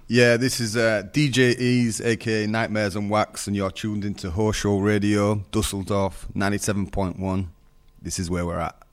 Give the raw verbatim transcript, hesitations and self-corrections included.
Yeah, this is uh, D J Ease, aka Nightmares on Wax, and you're tuned into Horshow Radio, Dusseldorf, ninety-seven point one. This is where we're at.